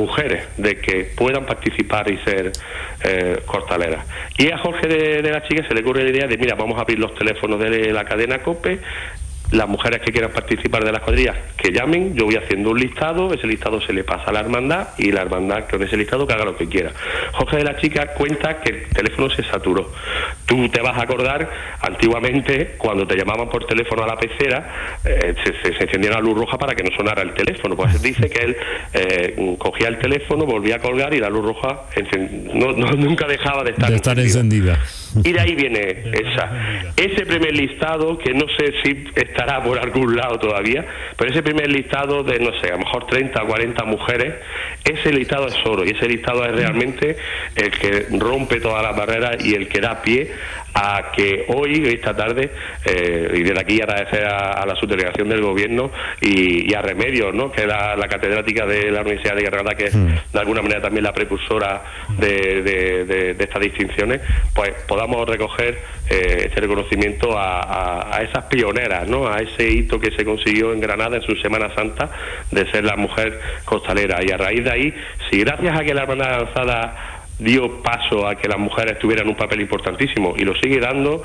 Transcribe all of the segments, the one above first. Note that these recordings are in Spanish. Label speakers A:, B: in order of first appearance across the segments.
A: mujeres de que puedan participar y ser costaleras. Y a Jorge de la Chica se le ocurre la idea de, mira, vamos a abrir los teléfonos de la cadena COPE, las mujeres que quieran participar de las cuadrillas que llamen, yo voy haciendo un listado, ese listado se le pasa a la hermandad y la hermandad con ese listado que haga lo que quiera. Jorge de la Chica cuenta que el teléfono se saturó. Tú te vas a acordar, antiguamente, cuando te llamaban por teléfono a la pecera, se encendía la luz roja para que no sonara el teléfono. Pues dice que él cogía el teléfono, volvía a colgar y la luz roja nunca dejaba de estar
B: encendida.
A: Y de ahí viene ese primer listado, que no sé si estará por algún lado todavía, pero ese primer listado de, no sé, a lo mejor 30 o 40 mujeres, ese listado es oro, y ese listado es realmente el que rompe todas las barreras y el que da pie a que hoy, esta tarde, y desde aquí agradecer a la subdelegación del gobierno y a Remedios, ¿no?, que es la catedrática de la Universidad de Granada, que es de alguna manera también la precursora de estas distinciones, pues podamos recoger este reconocimiento a esas pioneras, ¿no?, a ese hito que se consiguió en Granada en su Semana Santa de ser la mujer costalera. Y a raíz de ahí, si gracias a que la Hermandad de la Lanzada dio paso a que las mujeres tuvieran un papel importantísimo y lo sigue dando,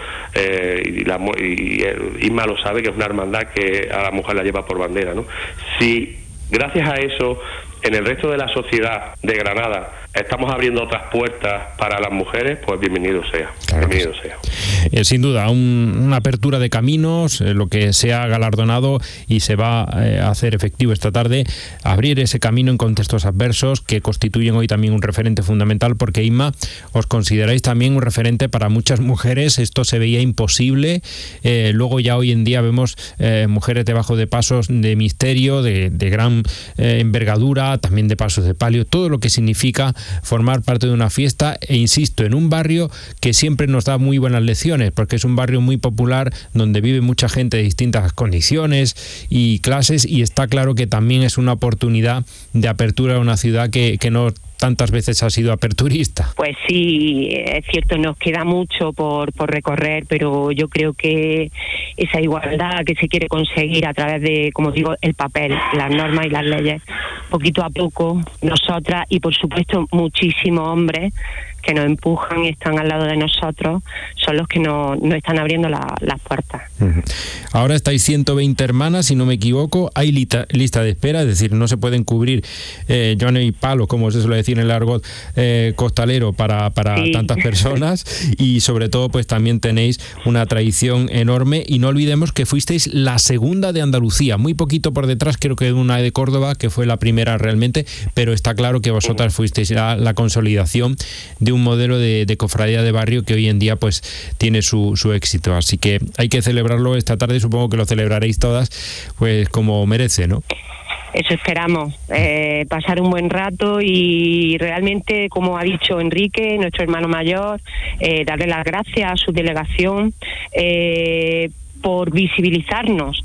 A: y Isma lo sabe, que es una hermandad que a la mujer la lleva por bandera, ¿no? Si gracias a eso en el resto de la sociedad de Granada estamos abriendo otras puertas para las mujeres, pues bienvenido sea. Claro, bienvenido sea.
B: Sin duda, una apertura de caminos, lo que se ha galardonado y se va a hacer efectivo esta tarde, abrir ese camino en contextos adversos que constituyen hoy también un referente fundamental, porque, Isma, os consideráis también un referente para muchas mujeres. Esto se veía imposible, luego ya hoy en día vemos mujeres debajo de pasos de misterio, de gran envergadura, también de pasos de palio, todo lo que significa formar parte de una fiesta, e insisto, en un barrio que siempre nos da muy buenas lecciones, porque es un barrio muy popular donde vive mucha gente de distintas condiciones y clases, y está claro que también es una oportunidad de apertura a una ciudad que no tantas veces ha sido aperturista.
C: Pues sí, es cierto, nos queda mucho por recorrer, pero yo creo que esa igualdad que se quiere conseguir a través de, como digo, el papel, las normas y las leyes, poquito a poco, nosotras y por supuesto muchísimos hombres que nos empujan y están al lado de nosotros, son los que nos están abriendo las puertas.
B: Ahora estáis 120 hermanas, si no me equivoco, hay lista de espera, es decir, no se pueden cubrir yo no hay palos, como se suele decir en el argot costalero, para sí, tantas personas, y sobre todo pues también tenéis una tradición enorme, y no olvidemos que fuisteis la segunda de Andalucía, muy poquito por detrás creo que de una de Córdoba, que fue la primera realmente, pero está claro que vosotras fuisteis la consolidación de un modelo de cofradía de barrio que hoy en día pues tiene su éxito, así que hay que celebrarlo esta tarde. Supongo que lo celebraréis todas pues como merece, ¿no?
C: Eso esperamos, pasar un buen rato y realmente, como ha dicho Enrique, nuestro hermano mayor, darle las gracias a su delegación por visibilizarnos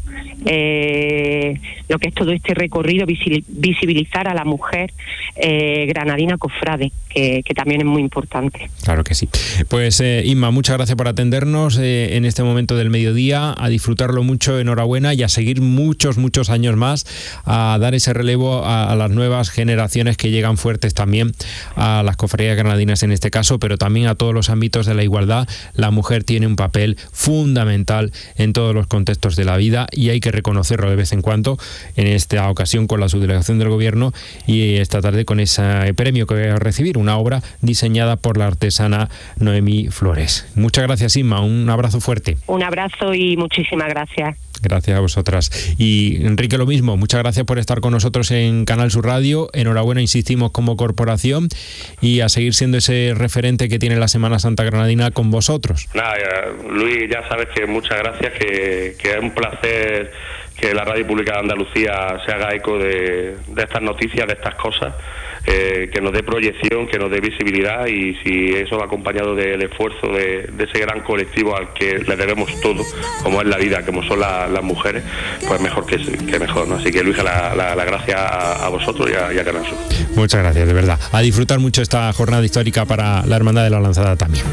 C: lo que es todo este recorrido, visibilizar a la mujer granadina cofrade, que también es muy importante.
B: Claro que sí. Pues Isma, muchas gracias por atendernos en este momento del mediodía, a disfrutarlo mucho, enhorabuena, y a seguir muchos años más, a dar ese relevo a las nuevas generaciones que llegan fuertes también a las cofradías granadinas en este caso, pero también a todos los ámbitos de la igualdad. La mujer tiene un papel fundamental en todos los contextos de la vida y hay que reconocerlo de vez en cuando, en esta ocasión con la subdelegación del gobierno y esta tarde con ese premio que voy a recibir, una obra diseñada por la artesana Noemí Flores. Muchas gracias, Isma, un abrazo fuerte.
C: Un abrazo y muchísimas gracias.
B: Gracias a vosotras. Y Enrique, lo mismo, muchas gracias por estar con nosotros en Canal Sur Radio. Enhorabuena, insistimos, como corporación, y a seguir siendo ese referente que tiene la Semana Santa Granadina con vosotros.
A: Nada, Luis, ya sabes que muchas gracias, que es un placer que la Radio Pública de Andalucía se haga eco de estas noticias, de estas cosas, que nos dé proyección, que nos dé visibilidad, y si eso va acompañado del esfuerzo de ese gran colectivo al que le debemos todo, como es la vida, como son las mujeres, pues mejor que mejor, ¿no? Así que, Luis, la gracias a vosotros y a Canal Sur.
B: Muchas gracias, de verdad. A disfrutar mucho esta jornada histórica para la Hermandad de la Lanzada también.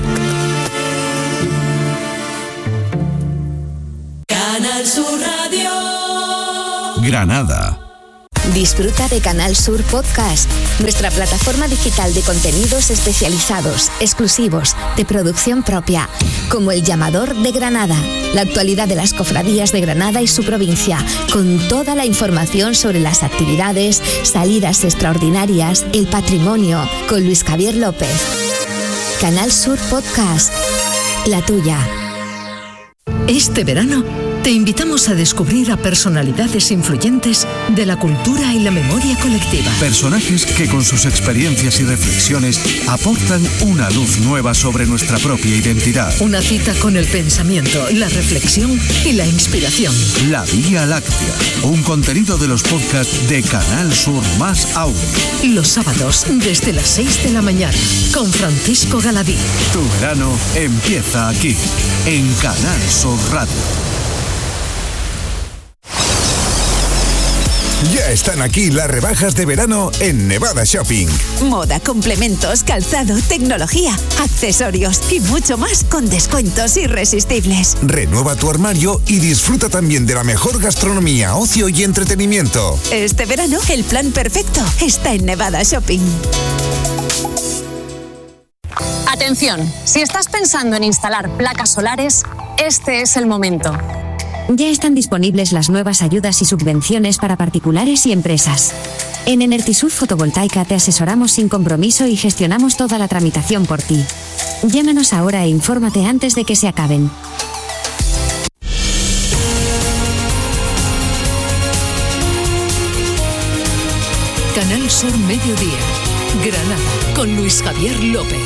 D: Canal Sur Radio Granada. Disfruta de Canal Sur Podcast, nuestra plataforma digital de contenidos especializados, exclusivos, de producción propia, como El Llamador de Granada, la actualidad de las cofradías de Granada y su provincia, con toda la información sobre las actividades, salidas extraordinarias, el patrimonio, con Luis Javier López. Canal Sur Podcast, la tuya.
E: Este verano te invitamos a descubrir a personalidades influyentes de la cultura y la memoria colectiva.
F: Personajes que con sus experiencias y reflexiones aportan una luz nueva sobre nuestra propia identidad.
E: Una cita con el pensamiento, la reflexión y la inspiración.
F: La Vía Láctea, un contenido de los podcasts de Canal Sur Más Audio.
E: Los sábados desde las 6 de la mañana con Francisco Galadí.
F: Tu verano empieza aquí, en Canal Sur Radio.
G: Ya están aquí las rebajas de verano en Nevada Shopping.
H: Moda, complementos, calzado, tecnología, accesorios y mucho más con descuentos irresistibles.
G: Renueva tu armario y disfruta también de la mejor gastronomía, ocio y entretenimiento.
H: Este verano el plan perfecto está en Nevada Shopping.
I: Atención, si estás pensando en instalar placas solares, este es el momento.
J: Ya están disponibles las nuevas ayudas y subvenciones para particulares y empresas. En Enertisur Fotovoltaica te asesoramos sin compromiso y gestionamos toda la tramitación por ti. Llámanos ahora e infórmate antes de que se acaben.
E: Canal Sur Mediodía, Granada, con Luis Javier López.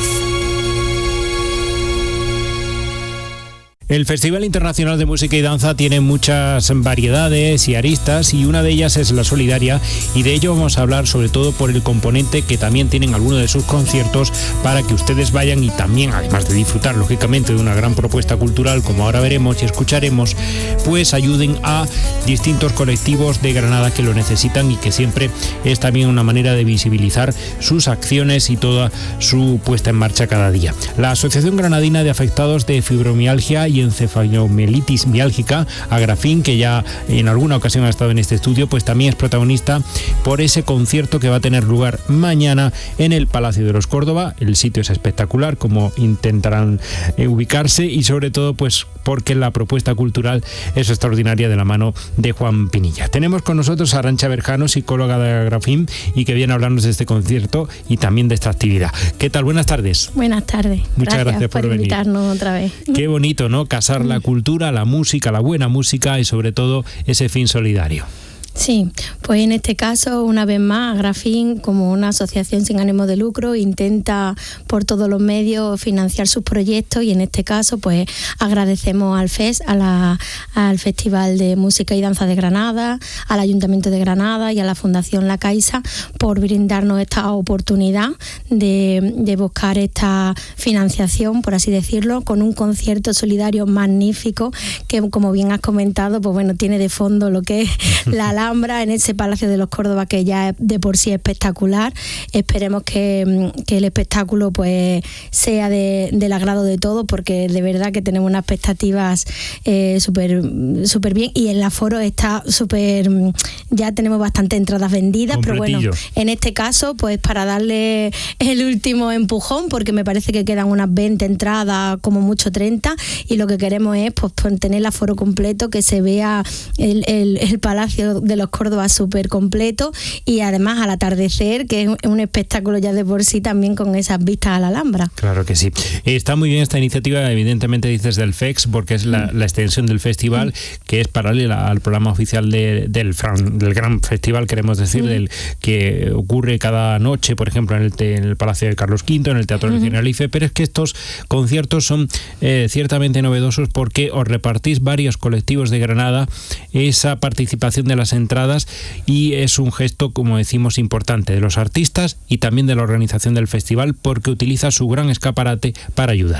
B: El Festival Internacional de Música y Danza tiene muchas variedades y aristas, y una de ellas es la solidaria, y de ello vamos a hablar sobre todo por el componente que también tienen algunos de sus conciertos, para que ustedes vayan y también, además de disfrutar lógicamente de una gran propuesta cultural, como ahora veremos y escucharemos, pues ayuden a distintos colectivos de Granada que lo necesitan, y que siempre es también una manera de visibilizar sus acciones y toda su puesta en marcha cada día. La Asociación Granadina de Afectados de Fibromialgia y Encefalomielitis Miálgica, Agrafin, que ya en alguna ocasión ha estado en este estudio, pues también es protagonista por ese concierto que va a tener lugar mañana en el Palacio de los Córdoba. El sitio es espectacular, como intentarán ubicarse, y sobre todo pues porque la propuesta cultural es extraordinaria, de la mano de Juan Pinilla. Tenemos con nosotros a Arantxa Berjano, psicóloga de Agrafin, y que viene a hablarnos de este concierto y también de esta actividad. ¿Qué tal? Buenas tardes.
K: Buenas tardes.
B: Muchas gracias por venir.
K: Invitarnos otra vez.
B: Qué bonito, ¿no? Casar la cultura, la música, la buena música y sobre todo ese fin solidario.
K: Sí, pues en este caso, una vez más, Agrafin, como una asociación sin ánimo de lucro, intenta por todos los medios financiar sus proyectos, y en este caso pues agradecemos al FES, al Festival de Música y Danza de Granada, al Ayuntamiento de Granada y a la Fundación La Caixa por brindarnos esta oportunidad de buscar esta financiación, por así decirlo, con un concierto solidario magnífico que, como bien has comentado, pues bueno, tiene de fondo lo que es la Alhambra en ese Palacio de los Córdoba, que ya de por sí es espectacular. Esperemos que el espectáculo pues sea del agrado de todos, porque de verdad que tenemos unas expectativas súper bien, y el aforo está súper, ya tenemos bastantes entradas vendidas,
B: completillo.
K: Pero bueno, en este caso pues para darle el último empujón, porque me parece que quedan unas 20 entradas, como mucho 30, y lo que queremos es pues tener el aforo completo, que se vea el Palacio de los Córdoba súper completo, y además al atardecer, que es un espectáculo ya de por sí, también con esas vistas a la Alhambra.
B: Claro que sí. Está muy bien esta iniciativa, evidentemente dices del FEX, porque es la extensión del festival, que es paralela al programa oficial del gran festival, queremos decir, del que ocurre cada noche, por ejemplo, en el Palacio de Carlos V, en el Teatro Nacional IFE, pero es que estos conciertos son ciertamente novedosos, porque os repartís varios colectivos de Granada esa participación de las entradas, y es un gesto, como decimos, importante de los artistas y también de la organización del festival, porque utiliza su gran escaparate para ayudaros.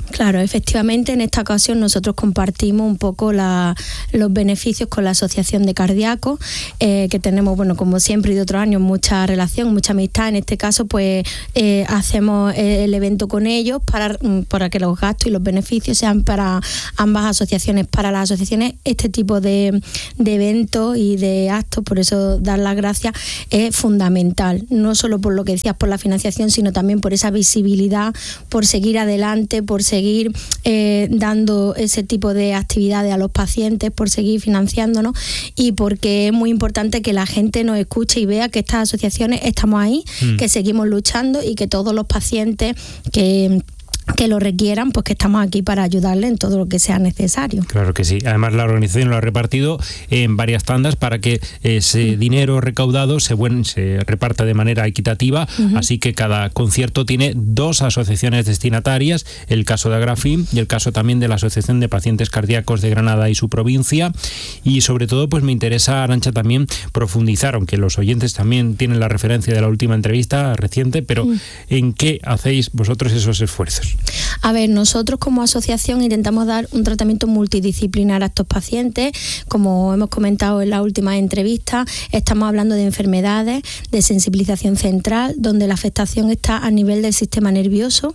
K: Claro, efectivamente, en esta ocasión nosotros compartimos un poco los beneficios con la Asociación de Cardíacos, que tenemos, bueno, como siempre y de otros años, mucha relación, mucha amistad. En este caso, pues hacemos el evento con ellos para que los gastos y los beneficios sean para ambas asociaciones. Para las asociaciones, este tipo de eventos y de actos, por eso dar las gracias, es fundamental. No solo por lo que decías, por la financiación, sino también por esa visibilidad, por seguir adelante, por seguir dando ese tipo de actividades a los pacientes, por seguir financiándonos, y porque es muy importante que la gente nos escuche y vea que estas asociaciones estamos ahí, que seguimos luchando y que todos los pacientes que lo requieran, pues que estamos aquí para ayudarle en todo lo que sea necesario.
B: Claro que sí. Además, la organización lo ha repartido en varias tandas para que ese dinero recaudado se reparta de manera equitativa, así que cada concierto tiene 2 asociaciones destinatarias, el caso de Agrafin y el caso también de la Asociación de Pacientes Cardíacos de Granada y su provincia. Y sobre todo, pues me interesa, Arantxa, también profundizar, aunque los oyentes también tienen la referencia de la última entrevista reciente, pero ¿en qué hacéis vosotros esos esfuerzos?
K: A ver, nosotros como asociación intentamos dar un tratamiento multidisciplinar a estos pacientes. Como hemos comentado en la última entrevista, estamos hablando de enfermedades de sensibilización central, donde la afectación está a nivel del sistema nervioso.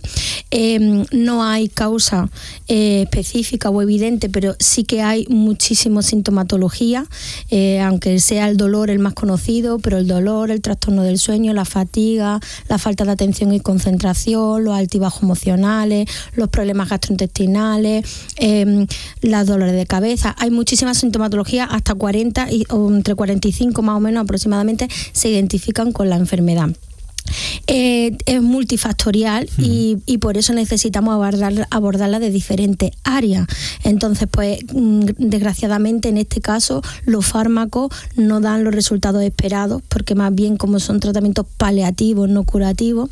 K: No hay causa específica o evidente, pero sí que hay muchísima sintomatología, aunque sea el dolor el más conocido, pero el dolor, el trastorno del sueño, la fatiga, la falta de atención y concentración, los altibajos emocionales, los problemas gastrointestinales, los dolores de cabeza. Hay muchísimas sintomatologías, hasta 40 o entre 45 más o menos aproximadamente se identifican con la enfermedad. Es multifactorial y por eso necesitamos abordarla de diferentes áreas. Entonces, pues desgraciadamente en este caso los fármacos no dan los resultados esperados, porque más bien como son tratamientos paliativos, no curativos,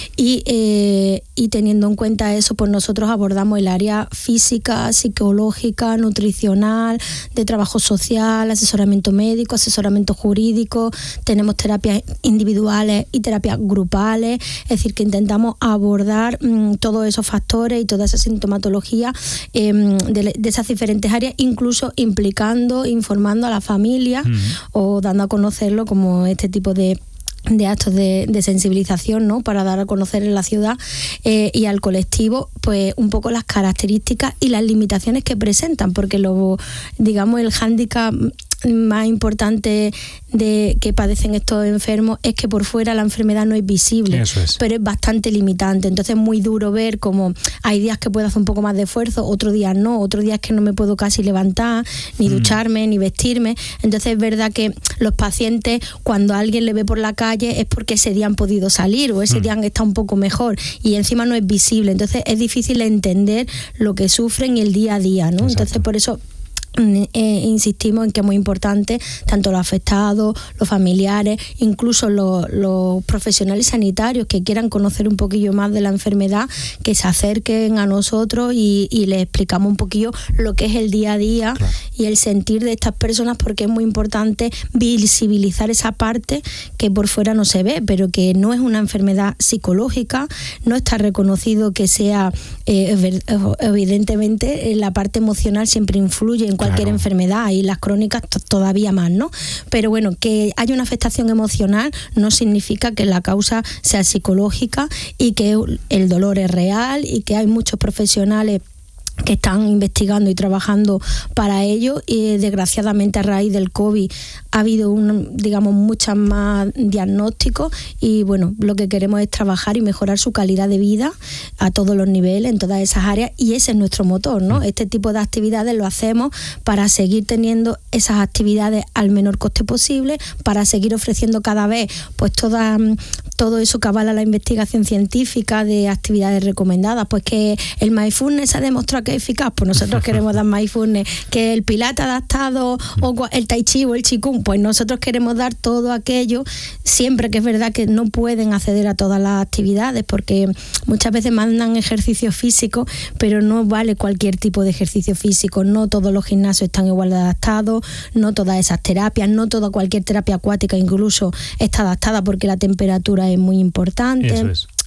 K: y teniendo en cuenta eso, pues nosotros abordamos el área física, psicológica, nutricional, de trabajo social, asesoramiento médico, asesoramiento jurídico. Tenemos terapias individuales y terapias grupales, es decir, que intentamos abordar todos esos factores y toda esa sintomatología de esas diferentes áreas, incluso informando a la familia o dando a conocerlo como este tipo de actos de sensibilización, ¿no? Para dar a conocer en la ciudad y al colectivo, pues un poco las características y las limitaciones que presentan, porque el hándicap más importante que padecen estos enfermos es que por fuera la enfermedad no es visible, pero es bastante limitante. Entonces es muy duro ver cómo hay días que puedo hacer un poco más de esfuerzo, otros días no, otros días que no me puedo casi levantar, ni ducharme, ni vestirme. Entonces es verdad que los pacientes, cuando alguien le ve por la calle, es porque ese día han podido salir o ese día han estado un poco mejor, y encima no es visible. Entonces es difícil entender lo que sufren y el día a día, ¿no? Entonces por eso insistimos en que es muy importante tanto los afectados, los familiares, incluso los profesionales sanitarios que quieran conocer un poquillo más de la enfermedad, que se acerquen a nosotros y les explicamos un poquillo lo que es el día a día y el sentir de estas personas, porque es muy importante visibilizar esa parte que por fuera no se ve, pero que no es una enfermedad psicológica, no está reconocido que sea, evidentemente la parte emocional siempre influye en cualquier enfermedad, y las crónicas todavía más, ¿no? Pero bueno, que haya una afectación emocional no significa que la causa sea psicológica, y que el dolor es real, y que hay muchos profesionales que están investigando y trabajando para ello, y desgraciadamente a raíz del COVID ha habido muchas más diagnósticos, y bueno, lo que queremos es trabajar y mejorar su calidad de vida a todos los niveles, en todas esas áreas, y ese es nuestro motor, ¿no? Este tipo de actividades lo hacemos para seguir teniendo esas actividades al menor coste posible, para seguir ofreciendo cada vez pues todo eso que avala la investigación científica de actividades recomendadas, pues que el mindfulness ha demostrado que es eficaz, pues nosotros queremos dar mindfulness, que el pilates adaptado o el tai chi o el qigong, pues nosotros queremos dar todo aquello, siempre que es verdad que no pueden acceder a todas las actividades, porque muchas veces mandan ejercicio físico, pero no vale cualquier tipo de ejercicio físico, no todos los gimnasios están igual de adaptados, no todas esas terapias, no toda cualquier terapia acuática incluso está adaptada, porque la temperatura es muy importante. Eso es.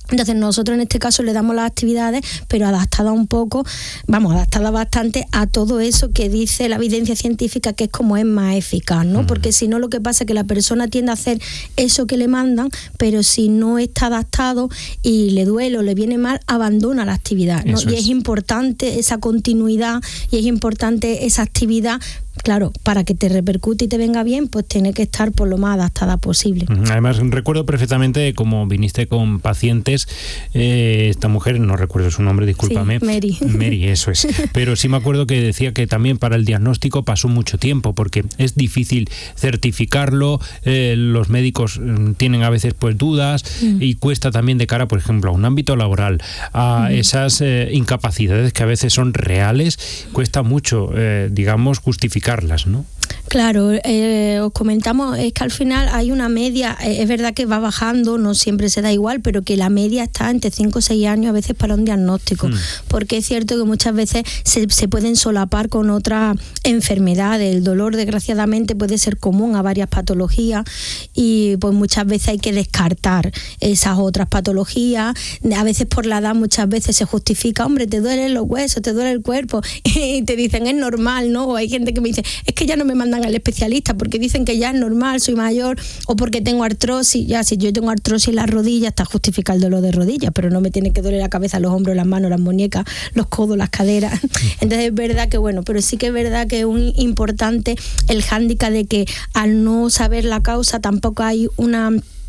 K: Entonces nosotros en este caso le damos las actividades, pero adaptadas un poco, adaptadas bastante a todo eso que dice la evidencia científica, que es como es más eficaz, ¿no? Porque si no, lo que pasa es que la persona tiende a hacer eso que le mandan, pero si no está adaptado y le duele o le viene mal, abandona la actividad, ¿no? Y es importante esa continuidad y es importante esa actividad. Claro, para que te repercute y te venga bien, pues tiene que estar por lo más adaptada posible.
B: Además, recuerdo perfectamente cómo viniste con pacientes, esta mujer, no recuerdo su nombre, discúlpame.
K: Sí, Mary.
B: Mary, eso es. Pero sí me acuerdo que decía que también para el diagnóstico pasó mucho tiempo, porque es difícil certificarlo, los médicos tienen a veces pues dudas y cuesta también de cara, por ejemplo, a un ámbito laboral, a esas incapacidades que a veces son reales, cuesta mucho, digamos, justificarlas, ¿no?
K: Claro, os comentamos, es que al final hay una media, es verdad que va bajando, no siempre se da igual, pero que la media está entre 5 o 6 años a veces para un diagnóstico, porque es cierto que muchas veces se pueden solapar con otras enfermedades. El dolor, desgraciadamente, puede ser común a varias patologías y pues muchas veces hay que descartar esas otras patologías. A veces por la edad muchas veces se justifica, hombre, te duelen los huesos, te duele el cuerpo, y te dicen es normal, ¿no? O hay gente que me dice, es que ya no me mandan al especialista porque dicen que ya es normal, soy mayor, o porque tengo artrosis. Ya, si yo tengo artrosis en las rodillas, está justificado el dolor de rodillas, pero no me tiene que doler la cabeza, los hombros, las manos, las muñecas, los codos, las caderas. Entonces es verdad que pero sí que es verdad que es importante el hándicap de que al no saber la causa tampoco hay una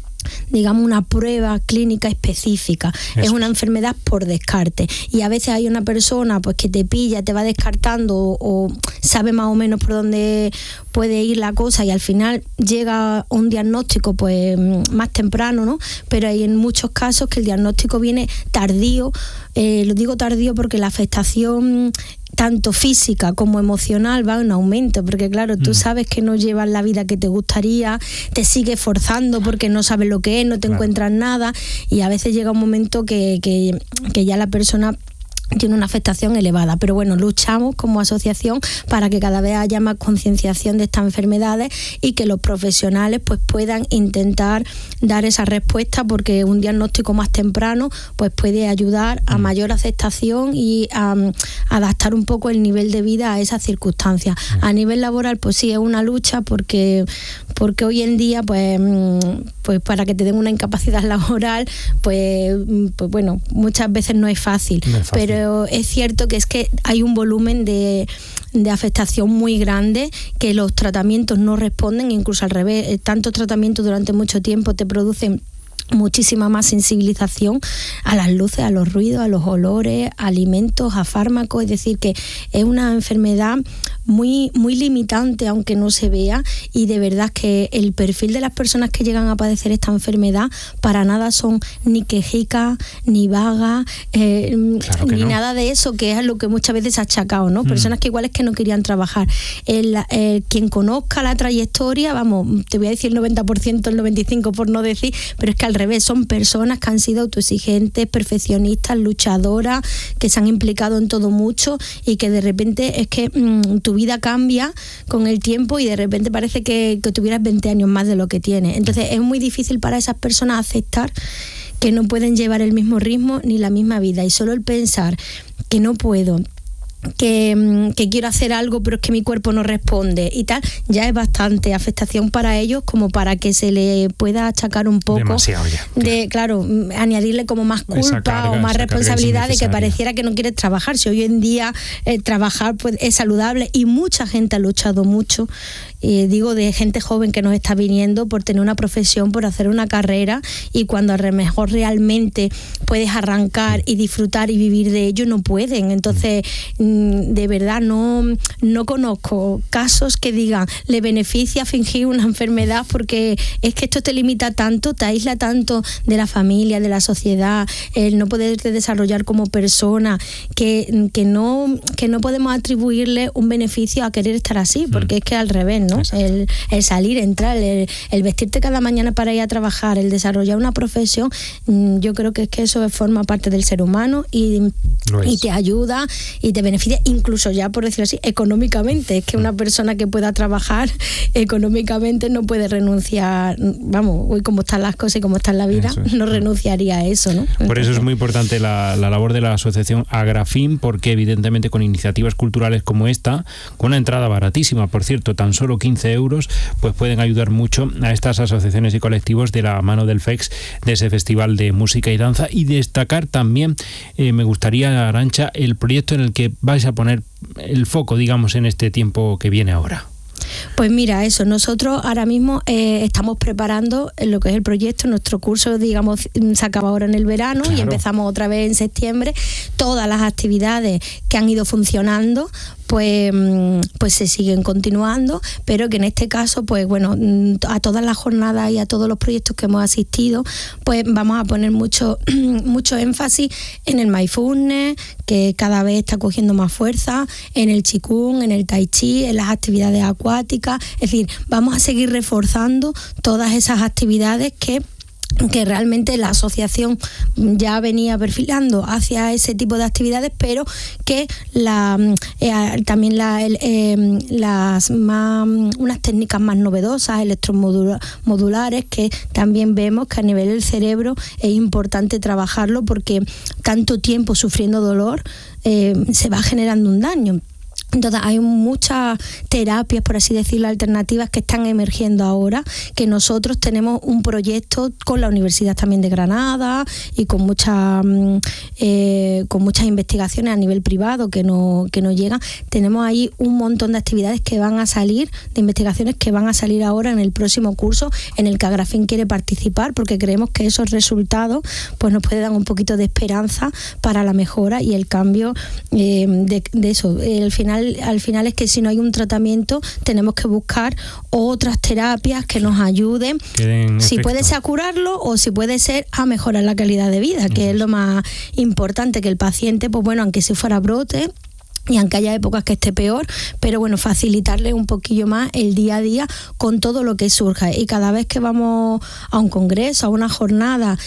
K: prueba clínica específica. Eso. Es una enfermedad por descarte, y a veces hay una persona pues que te pilla, te va descartando o sabe más o menos por dónde puede ir la cosa y al final llega un diagnóstico pues más temprano, ¿no? Pero hay en muchos casos que el diagnóstico viene tardío. Lo digo tardío porque la afectación tanto física como emocional va en aumento, porque claro, tú sabes que no llevas la vida que te gustaría, te sigues forzando porque no sabes lo que es, no te encuentras nada, y a veces llega un momento que ya la persona tiene una afectación elevada. Pero bueno, luchamos como asociación para que cada vez haya más concienciación de estas enfermedades y que los profesionales pues puedan intentar dar esa respuesta, porque un diagnóstico más temprano pues puede ayudar a mayor aceptación y a adaptar un poco el nivel de vida a esas circunstancias. A nivel laboral pues sí es una lucha, porque hoy en día pues para que te den una incapacidad laboral pues bueno, muchas veces no es fácil. Pero es cierto que hay un volumen de afectación muy grande, que los tratamientos no responden, incluso al revés, tantos tratamientos durante mucho tiempo te producen muchísima más sensibilización a las luces, a los ruidos, a los olores, a alimentos, a fármacos. Es decir, que es una enfermedad muy, muy limitante, aunque no se vea, y de verdad que el perfil de las personas que llegan a padecer esta enfermedad para nada son ni quejicas, ni vagas, claro ni no. Nada de eso, que es lo que muchas veces se ha achacado, ¿no? Personas que igual es que no querían trabajar. Quien conozca la trayectoria, te voy a decir el 90%, el 95% por no decir, pero es que al revés, son personas que han sido autoexigentes, perfeccionistas, luchadoras, que se han implicado en todo mucho, y que de repente es que tu vida cambia con el tiempo y de repente parece que tuvieras 20 años más de lo que tienes. Entonces es muy difícil para esas personas aceptar que no pueden llevar el mismo ritmo ni la misma vida, y solo el pensar que no puedo, que quiero hacer algo pero es que mi cuerpo no responde y tal, ya es bastante afectación para ellos como para que se le pueda achacar un poco. Demasiado ya, claro, añadirle como más culpa o más responsabilidad de que pareciera que no quieres trabajar. Si hoy en día trabajar pues es saludable, y mucha gente ha luchado mucho, digo de gente joven que nos está viniendo por tener una profesión, por hacer una carrera, y cuando a lo mejor realmente puedes arrancar y disfrutar y vivir de ello, no pueden. Entonces de verdad no conozco casos que digan le beneficia fingir una enfermedad, porque es que esto te limita tanto, te aísla tanto de la familia, de la sociedad, el no poderte desarrollar como persona, que no podemos atribuirle un beneficio a querer estar así, porque es que al revés, ¿no? El salir, entrar, el vestirte cada mañana para ir a trabajar, el desarrollar una profesión, yo creo que es que eso forma parte del ser humano y te ayuda y te beneficia beneficia, incluso ya por decirlo así, económicamente. Es que una persona que pueda trabajar económicamente no puede renunciar, vamos, hoy como están las cosas y como está la vida, no renunciaría a eso, ¿no? Entonces,
B: por eso es muy importante la labor de la asociación Agrafin, porque evidentemente con iniciativas culturales como esta, con una entrada baratísima, por cierto, tan solo 15 euros, pues pueden ayudar mucho a estas asociaciones y colectivos de la mano del FEX, de ese Festival de Música y Danza. Y destacar también, me gustaría, Arantxa, el proyecto en el que vais a poner el foco, digamos, en este tiempo que viene ahora.
K: Pues mira, eso, nosotros ahora mismo estamos preparando lo que es el proyecto. Nuestro curso, digamos, se acaba ahora en el verano, claro, y empezamos otra vez en septiembre. Todas las actividades que han ido funcionando pues se siguen continuando, pero que en este caso, pues bueno, a todas las jornadas y a todos los proyectos que hemos asistido, pues vamos a poner mucho énfasis en el mindfulness, que cada vez está cogiendo más fuerza, en el qigong, en el tai chi, en las actividades acuáticas. Es decir, vamos a seguir reforzando todas esas actividades que realmente la asociación ya venía perfilando hacia ese tipo de actividades, pero que también unas técnicas más novedosas, electromodulares, que también vemos que a nivel del cerebro es importante trabajarlo, porque tanto tiempo sufriendo dolor se va generando un daño. Entonces hay muchas terapias, por así decirlo, alternativas que están emergiendo ahora, que nosotros tenemos un proyecto con la Universidad también de Granada y con muchas investigaciones a nivel privado que no llegan. Tenemos ahí un montón de actividades que van a salir, de investigaciones que van a salir ahora en el próximo curso, en el que Agrafin quiere participar, porque creemos que esos resultados pues nos pueden dar un poquito de esperanza para la mejora y el cambio de eso. Al final es que si no hay un tratamiento, tenemos que buscar otras terapias que nos ayuden, si puede ser a curarlo o si puede ser a mejorar la calidad de vida, que es lo más importante, que el paciente, pues bueno, aunque si fuera brote, y aunque haya épocas que esté peor, pero bueno, facilitarle un poquillo más el día a día con todo lo que surja. Y cada vez que vamos a un congreso, a una jornada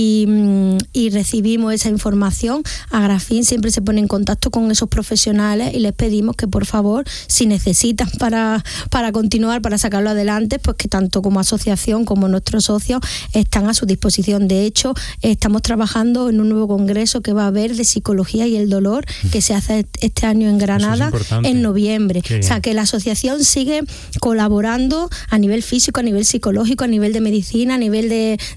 K: y recibimos esa información, Agrafin siempre se pone en contacto con esos profesionales y les pedimos que por favor, si necesitan para continuar, para sacarlo adelante, pues que tanto como asociación como nuestros socios están a su disposición. De hecho, estamos trabajando en un nuevo congreso que va a haber de psicología y el dolor, que se hace este año en Granada, en noviembre. O sea, que la asociación sigue colaborando a nivel físico, a nivel psicológico, a nivel de medicina, a nivel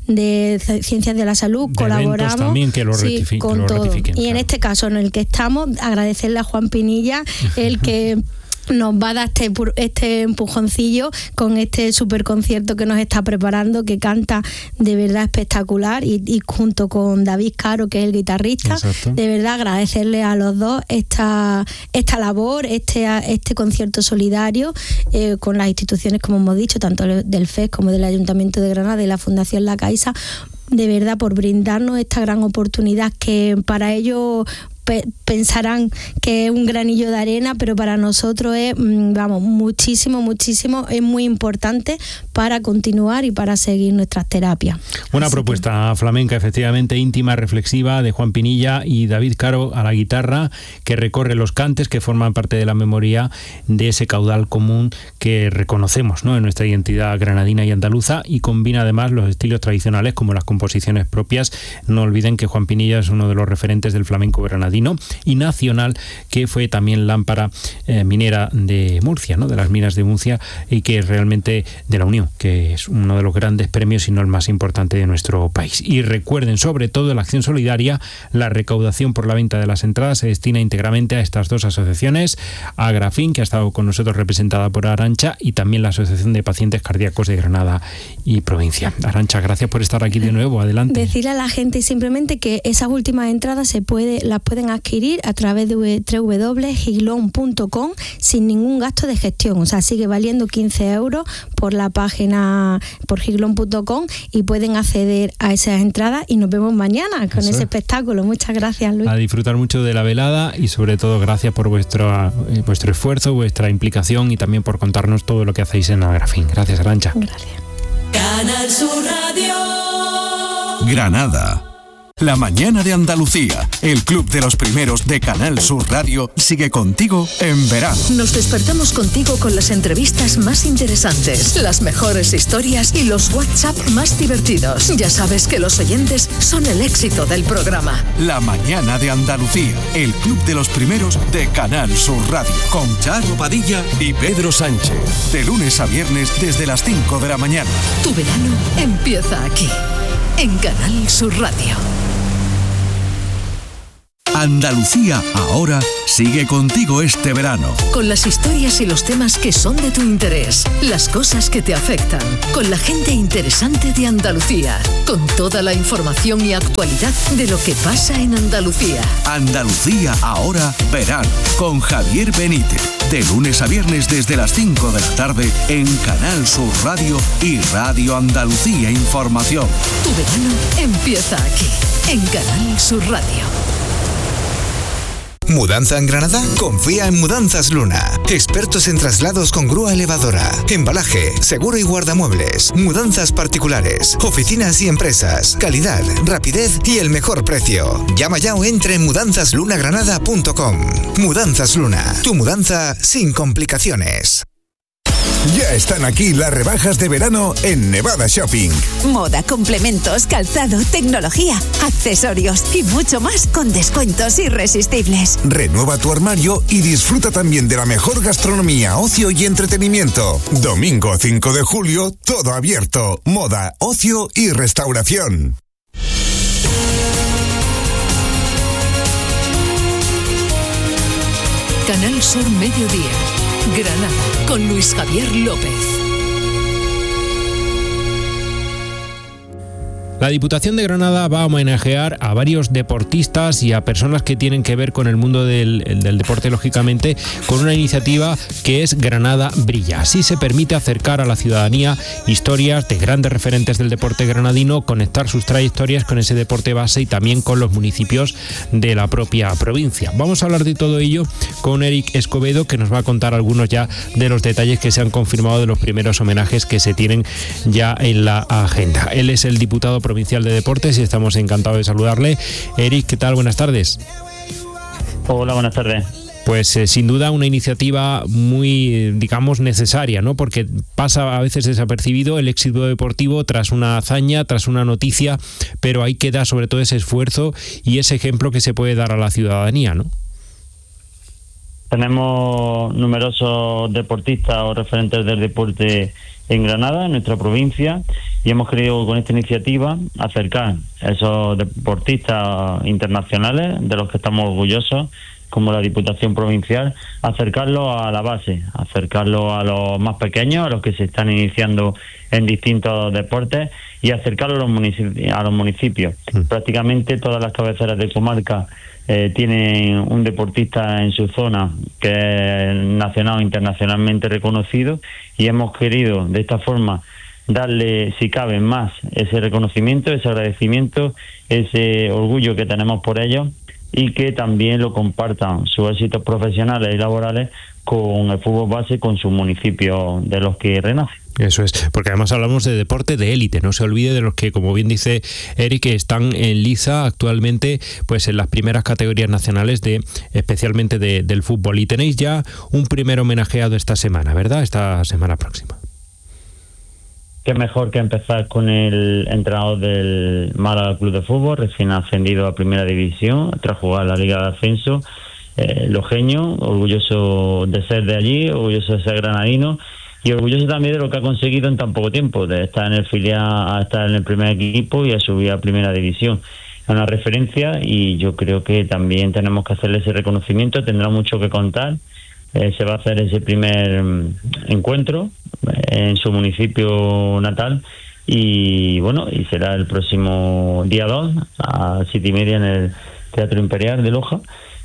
K: de ciencias de la salud, de colaboramos
B: también, que lo
K: con todo. Y claro, en este caso en el que estamos, agradecerle a Juan Pinilla el que nos va a dar este empujoncillo con este super concierto que nos está preparando, que canta de verdad espectacular, y junto con David Caro, que es el guitarrista. Exacto. De verdad agradecerle a los dos esta labor, este concierto solidario con las instituciones, como hemos dicho, tanto del FES como del Ayuntamiento de Granada y la Fundación La Caixa, de verdad por brindarnos esta gran oportunidad, que para ellos pensarán que es un granillo de arena, pero para nosotros es, muchísimo, es muy importante para continuar y para seguir nuestras terapias.
B: Una propuesta flamenca, efectivamente, íntima, reflexiva, de Juan Pinilla y David Caro a la guitarra, que recorre los cantes que forman parte de la memoria de ese caudal común que reconocemos, ¿no?, en nuestra identidad granadina y andaluza, y combina además los estilos tradicionales como las composiciones propias. No olviden que Juan Pinilla es uno de los referentes del flamenco granadino y nacional, que fue también lámpara minera de Murcia, ¿no?, de las minas de Murcia, y que es realmente de la Unión, que es uno de los grandes premios, si no el más importante de nuestro país. Y recuerden, sobre todo, la acción solidaria, la recaudación por la venta de las entradas se destina íntegramente a estas dos asociaciones, a Agrafin, que ha estado con nosotros representada por Arantxa, y también la Asociación de Pacientes Cardíacos de Granada y provincia. Arantxa, gracias por estar aquí de nuevo. Adelante.
K: Decirle a la gente simplemente que esas últimas entradas las pueden adquirir a través de www.giglon.com sin ningún gasto de gestión. O sea, sigue valiendo 15 euros por la página, por giglon.com, y pueden acceder a esas entradas, y nos vemos mañana con ese espectáculo. Muchas gracias, Luis.
B: A disfrutar mucho de la velada, y sobre todo gracias por vuestro esfuerzo, vuestra implicación, y también por contarnos todo lo que hacéis en Agrafin. Gracias, Arantxa.
K: Gracias.
L: Canal Sur Radio
F: Granada. La mañana de Andalucía, el club de los primeros de Canal Sur Radio, sigue contigo en verano.
E: Nos despertamos contigo con las entrevistas más interesantes, las mejores historias y los WhatsApp más divertidos. Ya sabes que los oyentes son el éxito del programa.
F: La mañana de Andalucía, el club de los primeros de Canal Sur Radio, con Charo Padilla y Pedro Sánchez. De lunes a viernes desde las 5 de la mañana.
E: Tu verano empieza aquí, en Canal Sur Radio.
F: Andalucía ahora sigue contigo este verano.
E: Con las historias y los temas que son de tu interés, las cosas que te afectan, con la gente interesante de Andalucía, con toda la información y actualidad de lo que pasa en Andalucía.
F: Andalucía ahora verano, con Javier Benítez. De lunes a viernes desde las 5 de la tarde en Canal Sur Radio y Radio Andalucía Información.
E: Tu verano empieza aquí, en Canal Sur Radio.
G: ¿Mudanza en Granada? Confía en Mudanzas Luna. Expertos en traslados con grúa elevadora, embalaje, seguro y guardamuebles, mudanzas particulares, oficinas y empresas, calidad, rapidez y el mejor precio. Llama ya o entra en mudanzaslunagranada.com. Mudanzas Luna, tu mudanza sin complicaciones.
L: Ya están aquí las rebajas de verano en Nevada Shopping.
H: Moda, complementos, calzado, tecnología, accesorios y mucho más con descuentos irresistibles.
L: Renueva tu armario y disfruta también de la mejor gastronomía, ocio y entretenimiento. Domingo 5 de julio, todo abierto. Moda, ocio y restauración.
E: Canal Sur Mediodía, Granada, con Luis Javier López.
B: La Diputación de Granada va a homenajear a varios deportistas y a personas que tienen que ver con el mundo del deporte, lógicamente, con una iniciativa que es Granada Brilla. Así se permite acercar a la ciudadanía historias de grandes referentes del deporte granadino, conectar sus trayectorias con ese deporte base y también con los municipios de la propia provincia. Vamos a hablar de todo ello con Eric Escobedo, que nos va a contar algunos ya de los detalles que se han confirmado de los primeros homenajes que se tienen ya en la agenda. Él es el diputado provincial de Deportes y estamos encantados de saludarle. Eric, ¿qué tal? Buenas tardes.
M: Hola, buenas tardes.
B: Pues sin duda una iniciativa muy, digamos, necesaria, ¿no? Porque pasa a veces desapercibido el éxito deportivo tras una hazaña, tras una noticia, pero ahí queda sobre todo ese esfuerzo y ese ejemplo que se puede dar a la ciudadanía, ¿no?
M: Tenemos numerosos deportistas o referentes del deporte en Granada, en nuestra provincia, y hemos querido con esta iniciativa acercar a esos deportistas internacionales de los que estamos orgullosos, como la Diputación Provincial, acercarlos a la base, acercarlos a los más pequeños, a los que se están iniciando en distintos deportes, y acercarlos a los municipios. Prácticamente todas las cabeceras de comarca tienen un deportista en su zona que es nacional o internacionalmente reconocido, y hemos querido de esta forma darle, si cabe, más ese reconocimiento, ese agradecimiento, ese orgullo que tenemos por ellos, y que también lo compartan sus éxitos profesionales y laborales con el fútbol base, con sus municipios de los que renace.
B: Eso es, porque además hablamos de deporte de élite, no se olvide de los que, como bien dice Eric, están en liza actualmente pues en las primeras categorías nacionales especialmente del fútbol. Y tenéis ya un primer homenajeado esta semana, ¿verdad? Esta semana próxima.
M: Qué mejor que empezar con el entrenador del Málaga Club de Fútbol, recién ascendido a Primera División, tras jugar la Liga de Ascenso. Lojeño, orgulloso de ser de allí, orgulloso de ser granadino, y orgulloso también de lo que ha conseguido en tan poco tiempo, de estar en el filial a estar en el primer equipo y a subir a Primera División. Es una referencia, y yo creo que también tenemos que hacerle ese reconocimiento. Tendrá mucho que contar. Se va a hacer ese primer encuentro en su municipio natal, y bueno, y será el próximo día 2 a 7:30 en el Teatro Imperial de Loja.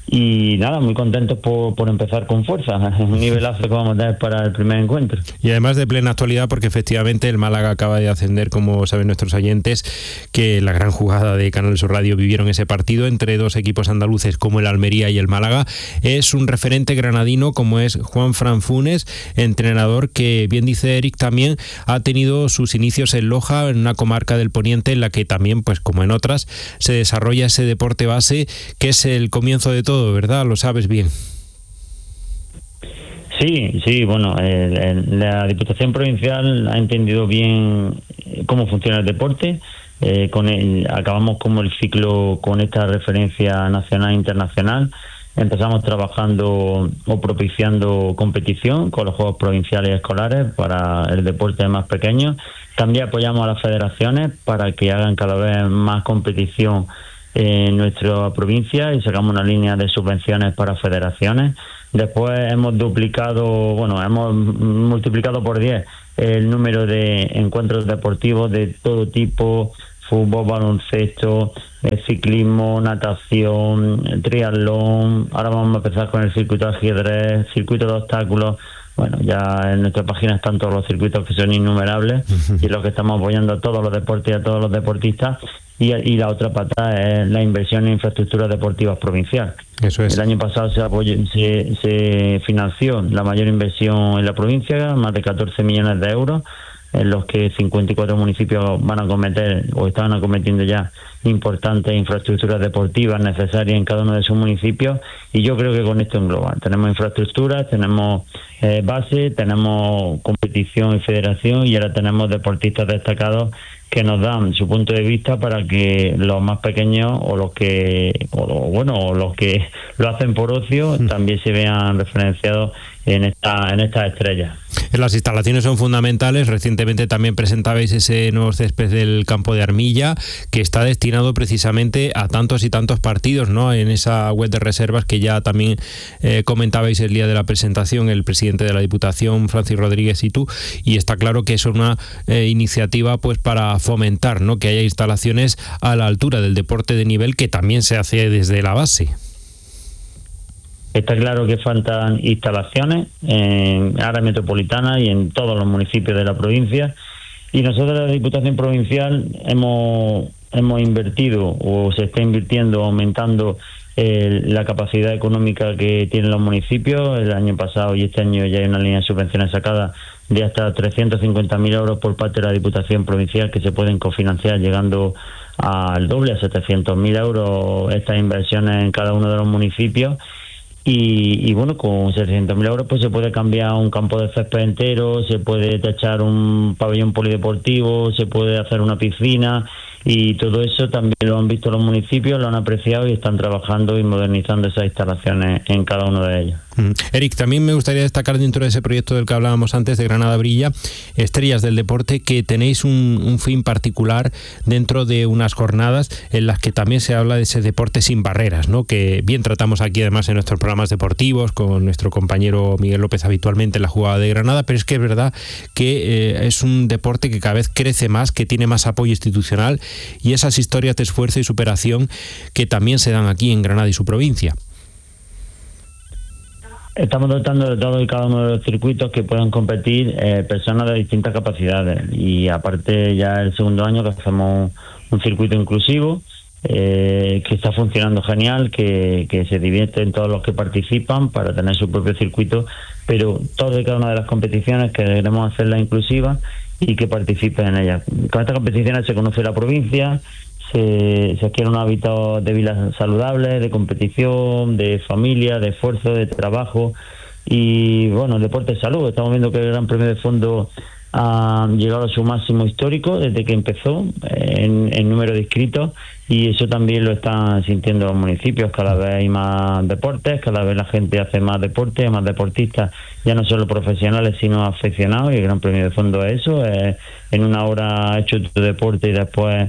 M: Y nada, muy contentos por empezar con fuerza, un nivelazo que vamos a tener para el primer encuentro.
B: Y además de plena actualidad, porque efectivamente el Málaga acaba de ascender, como saben nuestros oyentes, que la gran jugada de Canal Sur Radio vivieron ese partido entre dos equipos andaluces como el Almería y el Málaga. Es un referente granadino como es Juanfran Funes, entrenador que, bien dice Eric, también ha tenido sus inicios en Loja, en una comarca del Poniente en la que también, pues como en otras, se desarrolla ese deporte base que es el comienzo de todo, ¿verdad? Lo sabes bien.
M: Sí, bueno, la Diputación Provincial ha entendido bien cómo funciona el deporte. Acabamos como el ciclo con esta referencia nacional e internacional. Empezamos trabajando o propiciando competición con los Juegos Provinciales y Escolares para el deporte más pequeño. También apoyamos a las federaciones para que hagan cada vez más competición en nuestra provincia y sacamos una línea de subvenciones para federaciones. Después hemos multiplicado por 10 el número de encuentros deportivos de todo tipo: fútbol, baloncesto, ciclismo, natación, triatlón. Ahora vamos a empezar con el circuito de ajedrez, circuito de obstáculos. Bueno, ya en nuestra página están todos los circuitos, que son innumerables, y los que estamos apoyando a todos los deportes y a todos los deportistas. Y la otra pata es la inversión en infraestructuras deportivas provincial.
B: Eso es.
M: El año pasado se financió la mayor inversión en la provincia, más de 14 millones de euros, en los que 54 municipios van a acometer o están acometiendo ya importantes infraestructuras deportivas necesarias en cada uno de sus municipios, y yo creo que con esto engloba. Tenemos infraestructuras, tenemos base, tenemos competición y federación, y ahora tenemos deportistas destacados que nos dan su punto de vista para que los más pequeños o los que lo hacen por ocio también se vean referenciados en estas estrellas.
B: Las instalaciones son fundamentales. Recientemente también presentabais ese nuevo césped del campo de Armilla, que está destinado precisamente a tantos y tantos partidos, ¿no? En esa web de reservas que ya también comentabais el día de la presentación, el presidente de la Diputación, Francis Rodríguez, y tú, y está claro que es una iniciativa pues para fomentar, ¿no?, que haya instalaciones a la altura del deporte de nivel, que también se hace desde la base.
M: Está claro que faltan instalaciones en área metropolitana y en todos los municipios de la provincia, y nosotros, la Diputación Provincial, hemos invertido, o se está invirtiendo, aumentando la capacidad económica que tienen los municipios. El año pasado y este año ya hay una línea de subvenciones sacada de hasta 350.000 euros por parte de la Diputación Provincial, que se pueden cofinanciar llegando al doble, a 700.000 euros, estas inversiones en cada uno de los municipios. Y bueno, con 700.000 euros pues se puede cambiar un campo de césped entero, se puede techar un pabellón polideportivo, se puede hacer una piscina, y todo eso también lo han visto los municipios, lo han apreciado y están trabajando y modernizando esas instalaciones en cada uno de ellos.
B: Eric, también me gustaría destacar dentro de ese proyecto del que hablábamos antes, de Granada Brilla, Estrellas del Deporte, que tenéis un fin particular dentro de unas jornadas en las que también se habla de ese deporte sin barreras, ¿no?, que bien tratamos aquí además en nuestros programas deportivos con nuestro compañero Miguel López habitualmente en la jugada de Granada, pero es que es verdad que es un deporte que cada vez crece más, que tiene más apoyo institucional, y esas historias de esfuerzo y superación que también se dan aquí en Granada y su provincia.
M: Estamos dotando de todo y cada uno de los circuitos que puedan competir personas de distintas capacidades, y aparte ya el segundo año que hacemos un circuito inclusivo que está funcionando genial, que se divierten todos los que participan para tener su propio circuito, pero todas y cada una de las competiciones que queremos hacerlas inclusivas y que participen en ellas. Con estas competiciones se conoce la provincia, se adquiere un hábito de vida saludable, de competición, de familia, de esfuerzo, de trabajo, y bueno, el deporte es salud. Estamos viendo que el Gran Premio de Fondo ha llegado a su máximo histórico desde que empezó en número de inscritos, y eso también lo están sintiendo los municipios. Cada vez hay más deportes, cada vez la gente hace más deporte, más deportistas, ya no solo profesionales sino aficionados, y el Gran Premio de Fondo es eso, en una hora hecho tu deporte y después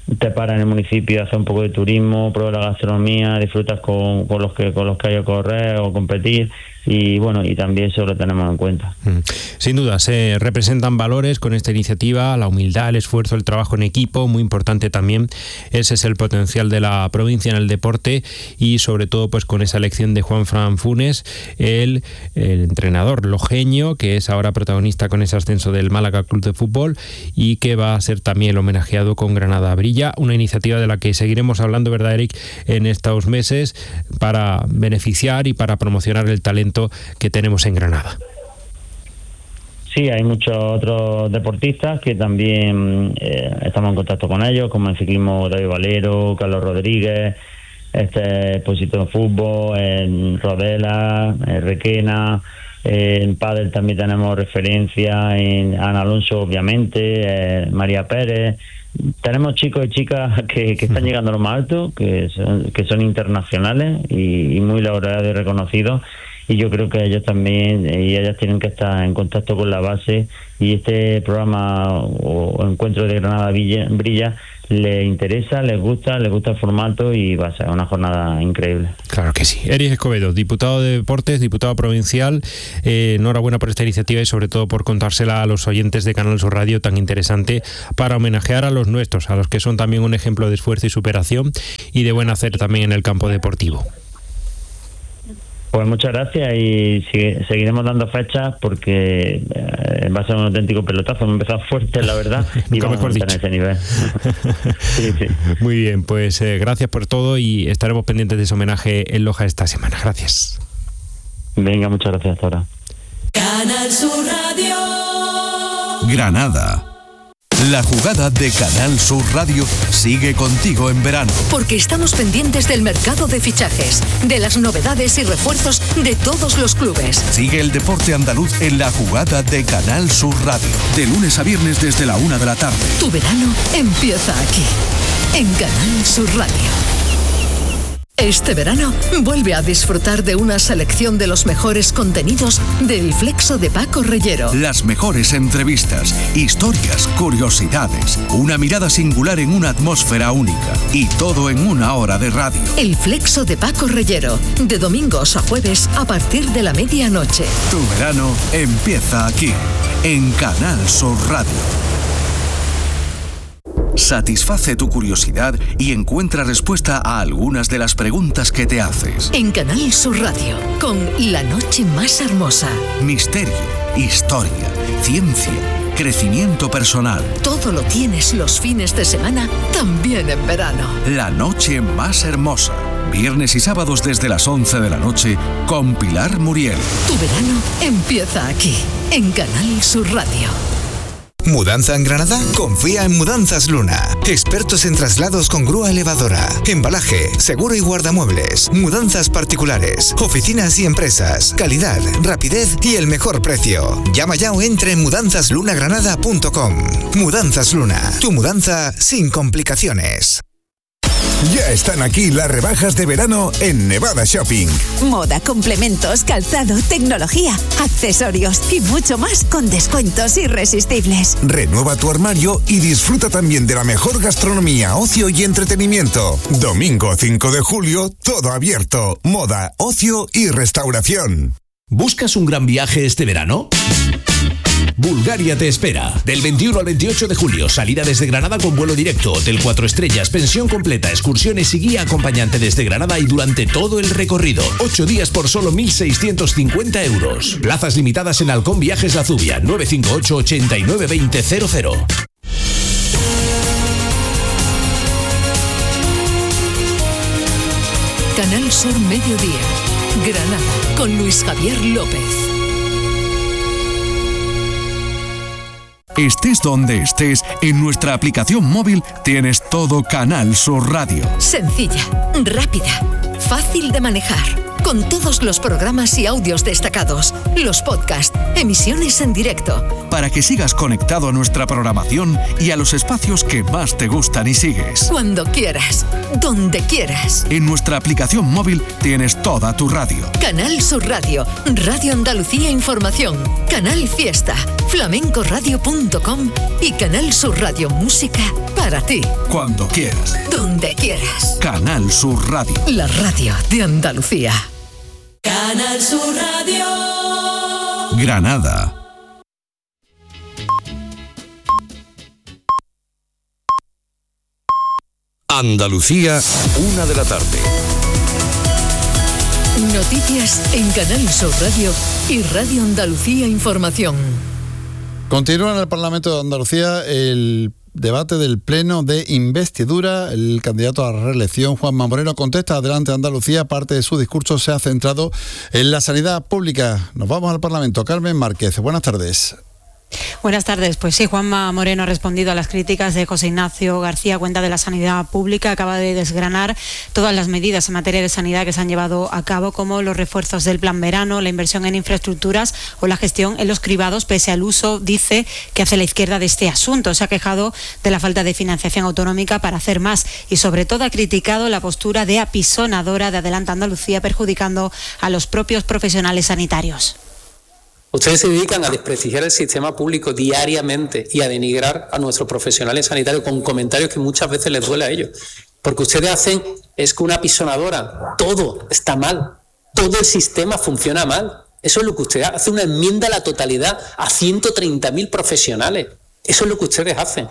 M: te paras en el municipio, haces un poco de turismo, pruebas la gastronomía, disfrutas con los que hay a correr o competir. Y bueno, y también eso lo tenemos en cuenta.
B: Sin duda, se representan valores con esta iniciativa, la humildad, el esfuerzo, el trabajo en equipo, muy importante también. Ese es el potencial de la provincia en el deporte y sobre todo pues con esa elección de Juanfran Funes, el entrenador lojeño, que es ahora protagonista con ese ascenso del Málaga Club de Fútbol y que va a ser también el homenajeado con Granada Brilla, una iniciativa de la que seguiremos hablando, ¿verdad, Eric?, en estos meses para beneficiar y para promocionar el talento que tenemos en Granada.
M: Sí, hay muchos otros deportistas que también estamos en contacto con ellos, como en ciclismo David Valero, Carlos Rodríguez, Posito en fútbol, en Rodela, en Requena, en pádel también tenemos referencia, en Ana Alonso obviamente, María Pérez. Tenemos chicos y chicas que están llegando a lo más alto, que son internacionales y muy laureados y reconocidos. Y yo creo que ellos también y ellas tienen que estar en contacto con la base, y este programa o encuentro de Granada Brilla les interesa, les gusta el formato y va a ser una jornada increíble.
B: Claro que sí. Eric Escobedo, diputado de Deportes, diputado provincial, enhorabuena por esta iniciativa y sobre todo por contársela a los oyentes de Canal Sur Radio, tan interesante para homenajear a los nuestros, a los que son también un ejemplo de esfuerzo y superación y de buen hacer también en el campo deportivo.
M: Pues muchas gracias y seguiremos dando fechas porque va a ser un auténtico pelotazo. Hemos empezado fuerte, la verdad, y vamos a estar en ese nivel. Sí.
B: Muy bien, pues gracias por todo y estaremos pendientes de ese homenaje en Loja esta semana. Gracias.
M: Venga, muchas gracias hasta ahora.
E: Canal Sur Radio.
F: Granada. La jugada de Canal Sur Radio sigue contigo en verano.
E: Porque estamos pendientes del mercado de fichajes, de las novedades y refuerzos de todos los clubes.
F: Sigue el deporte andaluz en la jugada de Canal Sur Radio. De lunes a viernes desde la 1 de la tarde.
E: Tu verano empieza aquí, en Canal Sur Radio. Este verano vuelve a disfrutar de una selección de los mejores contenidos del Flexo de Paco Reyero.
F: Las mejores entrevistas, historias, curiosidades, una mirada singular en una atmósfera única y todo en una hora de radio.
E: El Flexo de Paco Reyero, de domingos a jueves a partir de la medianoche.
F: Tu verano empieza aquí, en Canal Sur Radio. Satisface tu curiosidad y encuentra respuesta a algunas de las preguntas que te haces.
E: En Canal Sur Radio, con La Noche Más Hermosa.
F: Misterio, historia, ciencia, crecimiento personal.
E: Todo lo tienes los fines de semana, también en verano.
F: La Noche Más Hermosa. Viernes y sábados desde las 11 de la noche con Pilar Muriel.
E: Tu verano empieza aquí, en Canal Sur Radio.
G: ¿Mudanza en Granada? Confía en Mudanzas Luna. Expertos en traslados con grúa elevadora, embalaje, seguro y guardamuebles, mudanzas particulares, oficinas y empresas, calidad, rapidez y el mejor precio. Llama ya o entre en mudanzaslunagranada.com. Mudanzas Luna, tu mudanza sin complicaciones.
L: Ya están aquí las rebajas de verano en Nevada Shopping.
H: Moda, complementos, calzado, tecnología, accesorios y mucho más con descuentos irresistibles.
L: Renueva tu armario y disfruta también de la mejor gastronomía, ocio y entretenimiento. Domingo 5 de julio, todo abierto. Moda, ocio y restauración.
N: ¿Buscas un gran viaje este verano? Bulgaria te espera. Del 21 al 28 de julio, salida desde Granada con vuelo directo, hotel 4 estrellas, pensión completa, excursiones y guía acompañante desde Granada y durante todo el recorrido. 8 días por solo 1.650 euros. Plazas limitadas en Halcón Viajes La Zubia, 958 89 20 00.
E: Canal Sur Mediodía, Granada, con Luis Javier López.
F: Estés donde estés, en nuestra aplicación móvil tienes todo Canal Sur Radio.
E: Sencilla, rápida, fácil de manejar, con todos los programas y audios destacados, los podcasts, emisiones en directo.
F: Para que sigas conectado a nuestra programación y a los espacios que más te gustan y sigues.
E: Cuando quieras, donde quieras.
F: En nuestra aplicación móvil tienes toda tu radio.
E: Canal Sur Radio, Radio Andalucía Información, Canal Fiesta, flamencoradio.com y Canal Sur Radio Música para Para ti.
F: Cuando quieras.
E: Donde quieras.
F: Canal Sur Radio.
E: La radio de Andalucía.
O: Canal Sur Radio.
F: Granada.
N: Andalucía, 1 de la tarde.
E: Noticias en Canal Sur Radio y Radio Andalucía Información.
P: Continúa en el Parlamento de Andalucía el debate del pleno de investidura. El candidato a la reelección, Juanma Moreno, contesta Adelante Andalucía. Parte de su discurso se ha centrado en la sanidad pública. Nos vamos al Parlamento. Carmen Márquez, buenas tardes.
Q: Buenas tardes. Pues sí, Juanma Moreno ha respondido a las críticas de José Ignacio García Cuenta de la sanidad pública. Acaba de desgranar todas las medidas en materia de sanidad que se han llevado a cabo, como los refuerzos del plan verano, la inversión en infraestructuras o la gestión en los cribados, pese al uso, dice, que hace la izquierda de este asunto. Se ha quejado de la falta de financiación autonómica para hacer más y, sobre todo, ha criticado la postura de apisonadora de Adelante Andalucía, perjudicando a los propios profesionales sanitarios.
R: Ustedes se dedican a desprestigiar el sistema público diariamente y a denigrar a nuestros profesionales sanitarios con comentarios que muchas veces les duele a ellos. Porque ustedes hacen es que una apisonadora, todo está mal, todo el sistema funciona mal. Eso es lo que ustedes hacen, una enmienda a la totalidad a 130.000 profesionales. Eso es lo que ustedes hacen.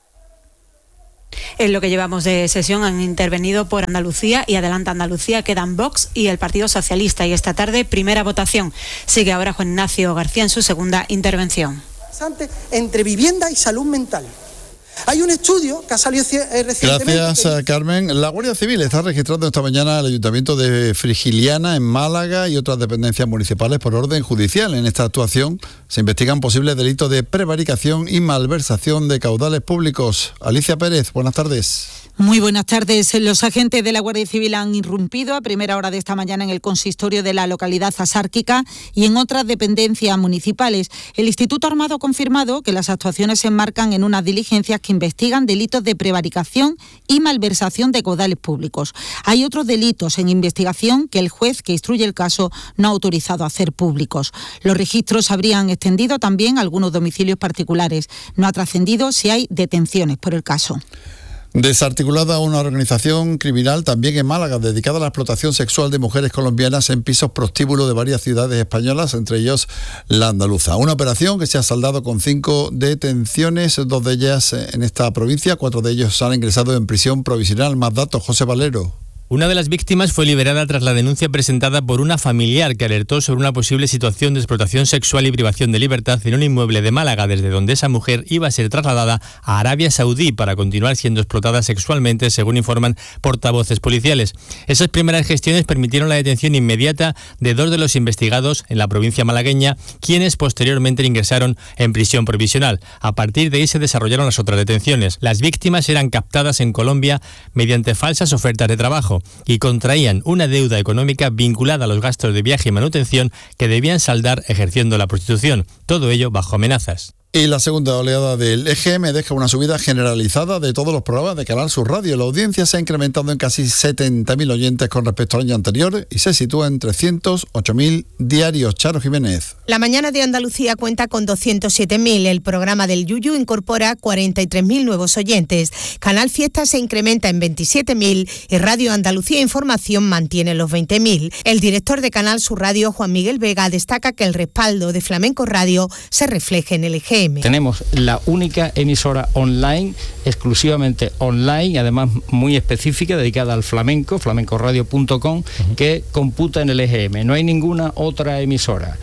Q: En lo que llevamos de sesión han intervenido por Andalucía y Adelante Andalucía, quedan Vox y el Partido Socialista. Y esta tarde, primera votación. Sigue ahora Juan Ignacio García en su segunda intervención.
S: Entre vivienda y salud mental. Hay un estudio que ha salido recientemente.
P: Gracias, Carmen. La Guardia Civil está registrando esta mañana el Ayuntamiento de Frigiliana en Málaga y otras dependencias municipales por orden judicial. En esta actuación se investigan posibles delitos de prevaricación y malversación de caudales públicos. Alicia Pérez, buenas tardes.
T: Muy buenas tardes. Los agentes de la Guardia Civil han irrumpido a primera hora de esta mañana en el consistorio de la localidad asárquica y en otras dependencias municipales. El Instituto Armado ha confirmado que las actuaciones se enmarcan en unas diligencias que investigan delitos de prevaricación y malversación de caudales públicos. Hay otros delitos en investigación que el juez que instruye el caso no ha autorizado a hacer públicos. Los registros habrían extendido también a algunos domicilios particulares. No ha trascendido si hay detenciones por el caso.
P: Desarticulada una organización criminal también en Málaga dedicada a la explotación sexual de mujeres colombianas en pisos prostíbulos de varias ciudades españolas, entre ellos la andaluza. Una operación que se ha saldado con 5 detenciones, 2 de ellas en esta provincia, 4 de ellos han ingresado en prisión provisional. Más datos, José Valero.
U: Una de las víctimas fue liberada tras la denuncia presentada por una familiar que alertó sobre una posible situación de explotación sexual y privación de libertad en un inmueble de Málaga, desde donde esa mujer iba a ser trasladada a Arabia Saudí para continuar siendo explotada sexualmente, según informan portavoces policiales. Esas primeras gestiones permitieron la detención inmediata de 2 de los investigados en la provincia malagueña, quienes posteriormente ingresaron en prisión provisional. A partir de ahí se desarrollaron las otras detenciones. Las víctimas eran captadas en Colombia mediante falsas ofertas de trabajo y contraían una deuda económica vinculada a los gastos de viaje y manutención que debían saldar ejerciendo la prostitución. Todo ello bajo amenazas.
P: Y la segunda oleada del EGM deja una subida generalizada de todos los programas de Canal Sur Radio. La audiencia se ha incrementado en casi 70.000 oyentes con respecto al año anterior y se sitúa en 308.000 diarios. Charo Jiménez.
V: La mañana de Andalucía cuenta con 207.000. El programa del Yuyu incorpora 43.000 nuevos oyentes. Canal Fiesta se incrementa en 27.000 y Radio Andalucía Información mantiene los 20.000. El director de Canal Sur Radio, Juan Miguel Vega, destaca que el respaldo de Flamenco Radio se refleja en el EGM.
W: Tenemos la única emisora online, exclusivamente online, además muy específica, dedicada al flamenco, flamencoradio.com, que computa en el EGM. No hay ninguna otra emisora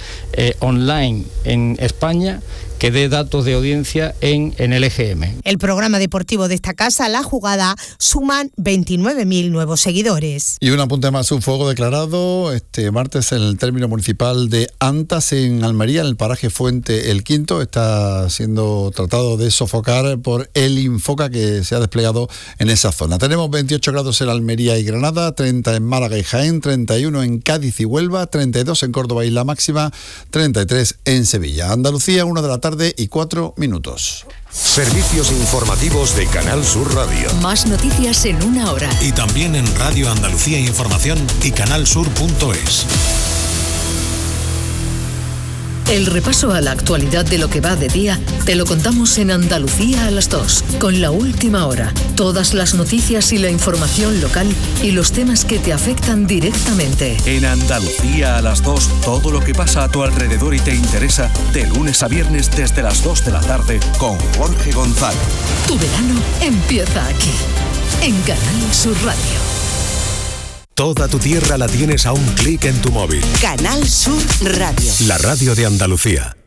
W: online en España que dé datos de audiencia en el EGM.
V: El programa deportivo de esta casa, La Jugada, suman 29.000 nuevos seguidores.
P: Y un apunte más, un fuego declarado este martes en el término municipal de Antas, en Almería, en el paraje Fuente El Quinto. Está siendo tratado de sofocar por el Infoca que se ha desplegado en esa zona. Tenemos 28 grados en Almería y Granada, 30 en Málaga y Jaén, 31 en Cádiz y Huelva, 32 en Córdoba y la máxima, 33 en Sevilla. Andalucía, 1 de la tarde y 4 minutos.
N: Servicios informativos de Canal Sur Radio.
E: Más noticias en 1 hora.
N: Y también en Radio Andalucía Información y canalsur.es.
E: El repaso a la actualidad de lo que va de día te lo contamos en Andalucía a las 2, con La Última Hora. Todas las noticias y la información local y los temas que te afectan directamente.
F: En Andalucía a las 2, todo lo que pasa a tu alrededor y te interesa, de lunes a viernes desde las 2 de la tarde con Jorge González.
E: Tu verano empieza aquí, en Canal Sur Radio.
A: Toda tu tierra la tienes a un clic en tu móvil.
C: Canal Sur Radio.
A: La radio de Andalucía.